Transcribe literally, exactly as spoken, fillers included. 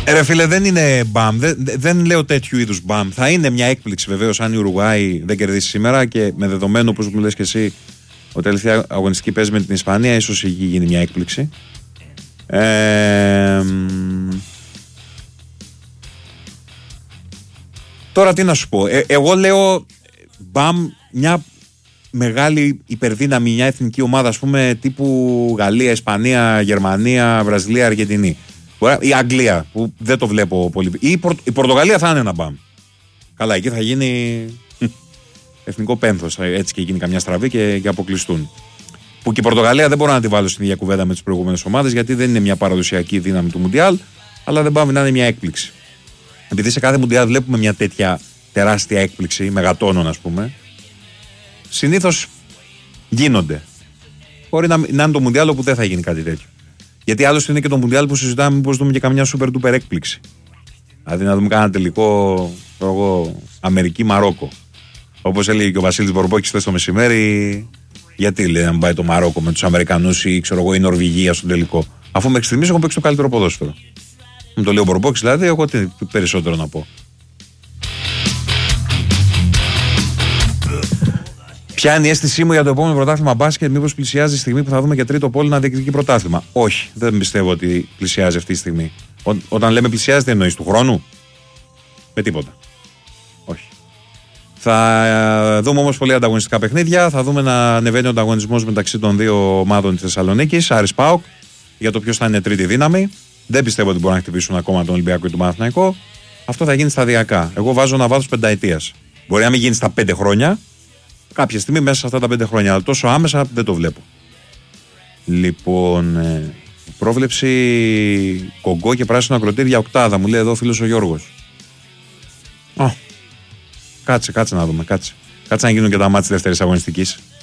Ε, ρε φίλε, δεν είναι μπαμ. Δεν, δεν λέω τέτοιου είδους μπαμ. Θα είναι μια έκπληξη βεβαίως αν η Ουρουγουάη δεν κερδίσει σήμερα και με δεδομένο, όπως μου λες και εσύ, ότι τελευταία αγωνιστική παίζει με την Ισπανία, ίσως εκεί γίνει μια έκπληξη. Ε, τώρα τι να σου πω. Ε, εγώ λέω μπαμ, μια μεγάλη υπερδύναμη, μια εθνική ομάδα, ας πούμε, τύπου Γαλλία, Ισπανία, Γερμανία, Βραζιλία, Αργεντινή. Η Αγγλία, που δεν το βλέπω πολύ. Ή η, Πορ, η Πορτογαλία θα είναι ένα μπαμ. Καλά, εκεί θα γίνει εθνικό πένθος. Έτσι και γίνει καμιά στραβή και, και αποκλειστούν. Που και η Πορτογαλία δεν μπορώ να τη βάλω στην ίδια κουβέντα με τις προηγούμενες ομάδες, γιατί δεν είναι μια παραδοσιακή δύναμη του Μουντιάλ, αλλά δεν πάει να είναι μια έκπληξη. Επειδή σε κάθε Μουντιάλ βλέπουμε μια τέτοια τεράστια έκπληξη, μεγατόνων ας πούμε, συνήθως γίνονται. Μπορεί να, να είναι το Μουντιάλ όπου δεν θα γίνει κάτι τέτοιο. Γιατί άλλωστε είναι και το Μουντιάλ που συζητάμε, μήπως δούμε και καμιά super duper έκπληξη. Δηλαδή να δούμε κανένα τελικό εγώ, Αμερική-Μαρόκο. Όπως έλεγε και ο Βασίλης Μπορμπόκης χθες το μεσημέρι, γιατί λέει να μην πάει το Μαρόκο με τους Αμερικανούς ή ξέρω εγώ η Νορβηγία στον τελικό. Αφού μέχρι στιγμής έχω παίξει το καλύτερο ποδόσφαιρο. Μου το λέει ο Μπορμπόκης, δηλαδή, εγώ τι περισσότερο να πω. Ποια είναι η αίσθησή μου για το επόμενο πρωτάθλημα μπάσκετ, μήπως πλησιάζει η στιγμή που θα δούμε και τρίτο πόλο να διεκδικεί πρωτάθλημα? Όχι, δεν πιστεύω ότι πλησιάζει αυτή τη στιγμή. Ό, όταν λέμε πλησιάζει, δεν εννοείς του χρόνου? Με τίποτα. Όχι. Θα δούμε όμως πολύ ανταγωνιστικά παιχνίδια. Θα δούμε να ανεβαίνει ο ανταγωνισμός μεταξύ των δύο ομάδων της Θεσσαλονίκης, Άρης ΠΑΟΚ, για το ποιος θα είναι τρίτη δύναμη. Δεν πιστεύω ότι μπορούν να χτυπήσουν ακόμα τον Ολυμπιακό ή τον Παναθηναϊκό. Αυτό θα γίνει σταδιακά. Εγώ βάζω ένα βάθος πενταετίας. Μπορεί να μην γίνει στα πέντε χρόνια. Κάποια στιγμή μέσα σε αυτά τα πέντε χρόνια, αλλά τόσο άμεσα δεν το βλέπω. Λοιπόν, ε, πρόβλεψη κογκό και πράσινο ακροτήρι για οκτάδα, μου λέει εδώ ο φίλος ο Γιώργος. Oh. Κάτσε, κάτσε να δούμε, κάτσε. Κάτσε να γίνουν και τα μάτια της δεύτερης αγωνιστικής.